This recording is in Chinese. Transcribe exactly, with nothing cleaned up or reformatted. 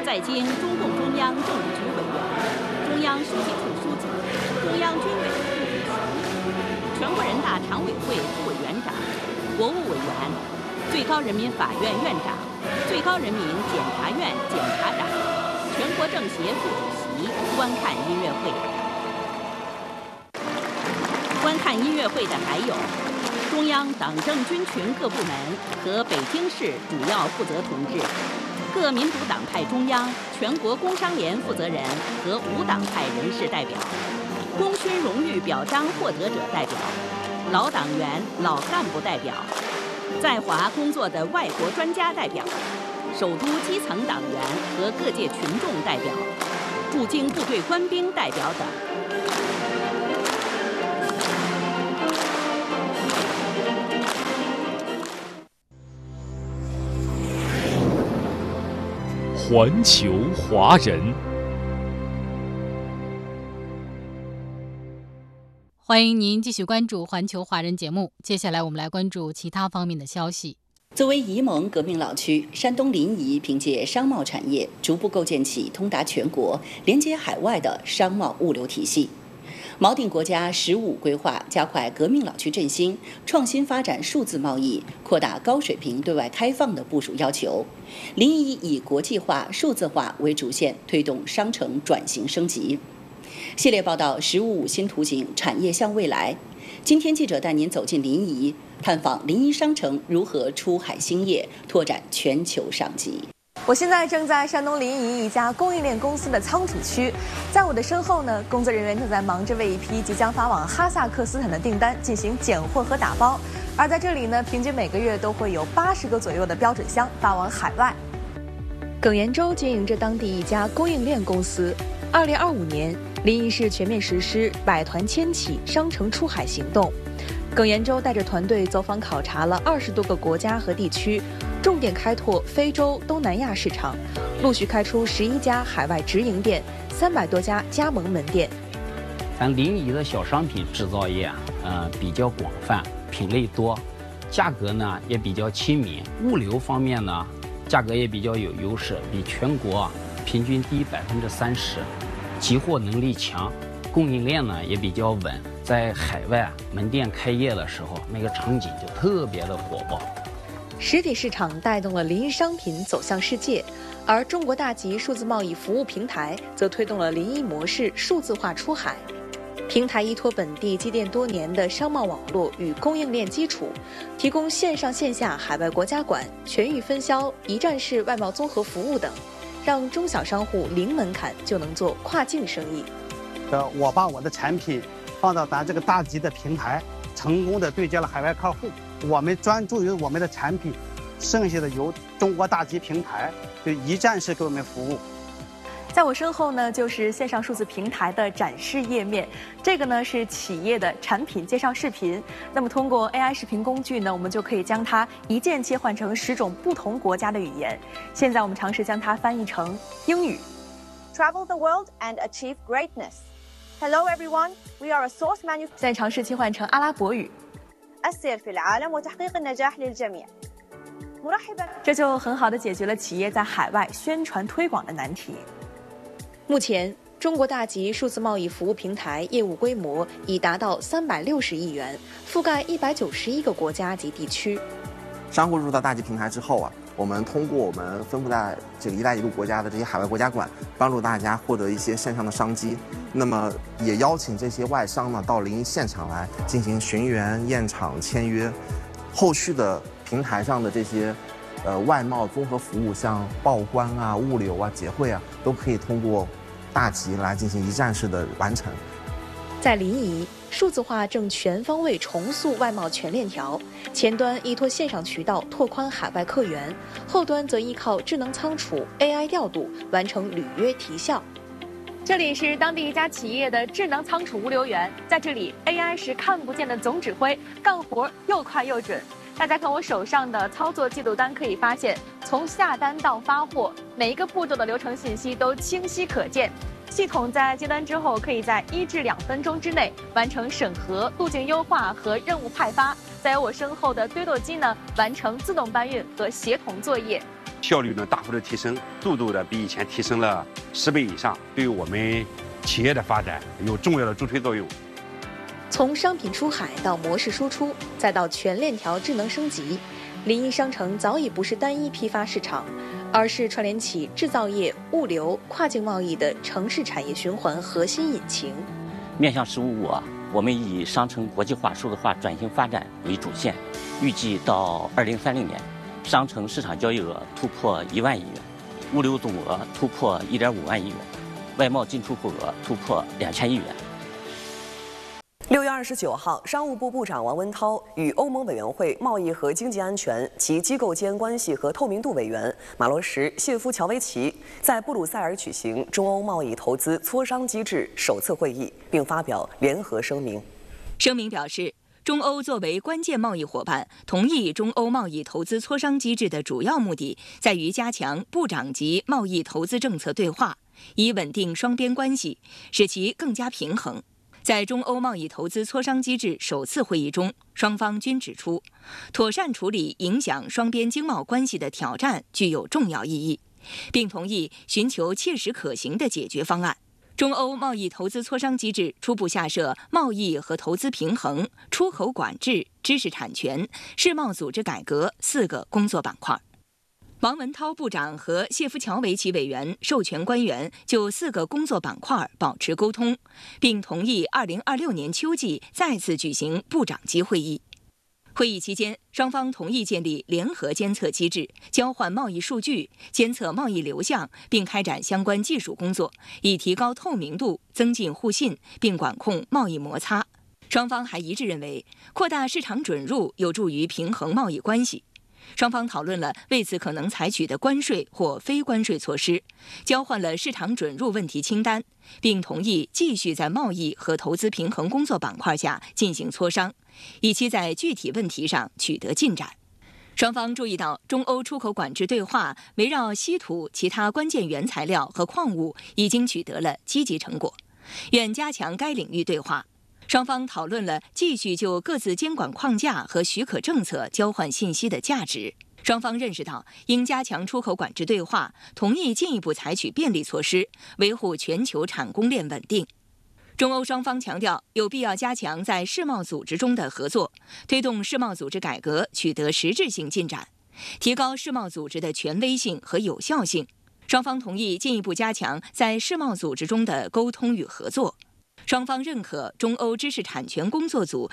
在京中共中央政治局委员、中央书记处书记、中央军委副主席、全国人大常委会副委员长、国务委员、最高人民法院院长、最高人民检察院检察长、全国政协副主席观看音乐会。观看音乐会的还有中央党政军群各部门和北京市主要负责同志，各民主党派中央、全国工商联负责人和无党派人士代表，功勋荣誉表彰获得者代表，老党员、老干部代表，在华工作的外国专家代表，首都基层党员和各界群众代表，驻京部队官兵代表等。 环球华人， 欢迎您继续关注环球华人节目。接下来我们来关注其他方面的消息。 作为沂蒙革命老区，山东临沂凭借商贸产业，逐步构建起通达全国、连接海外的商贸物流体系。锚定国家“十五”规划，加快革命老区振兴、创新发展数字贸易、扩大高水平对外开放的部署要求。临沂以国际化、数字化为主线，推动商城转型升级。系列报道“十五五”新图景，产业向未来。今天记者带您走进临沂，探访临沂商城如何出海兴业，拓展全球商机。 我现在正在山东临沂一家供应链公司的仓储区，在我的身后呢，工作人员正在忙着为一批即将发往哈萨克斯坦的订单进行拣货和打包，而在这里呢，平均每个月都会有八十个左右的标准箱发往海外。耿延洲经营着当地一家供应链公司。二零二五年，临沂市全面实施百团千企商城出海行动。耿延洲带着团队走访考察了二十多个国家和地区，重点开拓非洲、东南亚市场，陆续开出十一家海外直营店，三百多家加盟门店。 咱临沂的小商品制造业啊，呃，比较广泛，品类多，价格呢也比较亲民，物流方面呢，价格也比较有优势，比全国啊平均低百分之三十，集货能力强，供应链呢也比较稳。在海外门店开业的时候，那个场景就特别的火爆。 实体市场带动了临沂商品走向世界，而中国大集数字贸易服务平台则推动了临沂模式数字化出海。平台依托本地积淀多年的商贸网络与供应链基础，提供线上线下海外国家馆、全域分销、一站式外贸综合服务等，让中小商户零门槛就能做跨境生意。 呃，我把我的产品放到咱这个大集的平台，成功的对接了海外客户。我们专注于我们的产品，剩下的由中国大集平台就一站式给我们服务。 在我身后呢，就是线上数字平台的展示页面。这个呢是企业的产品介绍视频。那么通过 A I 视频工具呢，我们就可以将它一键切换成十种不同国家的语言。现在我们尝试将它翻译成英语。 Travel the world and achieve greatness. Hello everyone, we are a source manufacturer. 现在尝试切换成阿拉伯语。 السير في العالم وتحقيق النجاح للجميع. مرحبا. 这就很好地解决了企业在海外宣传推广的难题。目前，中国大集数字贸易服务平台业务规模已达到三百六十亿元，覆盖一百九十一个国家及地区。 商户入到大集平台之后啊，我们通过我们分布在这个“一带一路”国家的这些海外国家馆，帮助大家获得一些线上的商机。那么，也邀请这些外商呢到临沂现场来进行寻源、验厂、签约。后续的平台上的这些呃外贸综合服务，像报关啊、物流啊、结汇啊，都可以通过大集来进行一站式的完成。 在临沂，数字化正全方位重塑外贸全链条，前端依托线上渠道拓宽海外客源，后端则依靠智能仓储 A I 调度完成履约提效。这里是当地一家企业的智能仓储物流园，在这里 A I 是看不见的总指挥，干活又快又准。大家看我手上的操作记录单，可以发现从下单到发货，每一个步骤的流程信息都清晰可见。系统在接单之后，可以在一至两分钟之内完成审核、路径优化和任务派发。再由我身后的堆垛机呢，完成自动搬运和协同作业。 效率呢大幅的提升，速度呢比以前提升了十倍以上，对于我们企业的发展有重要的助推作用。 从商品出海到模式输出，再到全链条智能升级，临沂商城早已不是单一批发市场，而是串联起制造业、物流、跨境贸易的城市产业循环核心引擎。 面向“十五五”啊，我们以商城国际化、数字化转型发展为主线，预计到二零三零年，商城市场交易额突破一万亿元，物流总额突破一点五万亿元，外贸进出口额突破两千亿元。 六月二十九号，商务部部长王文涛与欧盟委员会贸易和经济安全及机构间关系和透明度委员马罗什·谢夫乔维奇在布鲁塞尔举行中欧贸易投资磋商机制首次会议，并发表联合声明。 声明表示，中欧作为关键贸易伙伴，同意中欧贸易投资磋商机制的主要目的在于加强部长级贸易投资政策对话，以稳定双边关系，使其更加平衡。在中欧贸易投资磋商机制首次会议中，双方均指出，妥善处理影响双边经贸关系的挑战具有重要意义，并同意寻求切实可行的解决方案。中欧贸易投资磋商机制初步下设贸易和投资平衡、出口管制、知识产权、世贸组织改革四个工作板块。王文涛部长和谢夫乔维奇委员授权官员就四个工作板块保持沟通，并同意二零二六年秋季再次举行部长级会议。会议期间，双方同意建立联合监测机制，交换贸易数据，监测贸易流向，并开展相关技术工作，以提高透明度、增进互信，并管控贸易摩擦。双方还一致认为，扩大市场准入有助于平衡贸易关系。双方讨论了为此可能采取的关税或非关税措施，交换了市场准入问题清单，并同意继续在贸易和投资平衡工作板块下进行磋商，以期在具体问题上取得进展。双方注意到，中欧出口管制对话围绕稀土、其他关键原材料和矿物已经取得了积极成果，愿加强该领域对话。双方讨论了继续就各自监管框架和许可政策交换信息的价值。双方认识到应加强出口管制对话，同意进一步采取便利措施，维护全球产供链稳定。中欧双方强调，有必要加强在世贸组织中的合作，推动世贸组织改革取得实质性进展，提高世贸组织的权威性和有效性。双方同意进一步加强在世贸组织中的沟通与合作。双方认可中欧知识产权工作组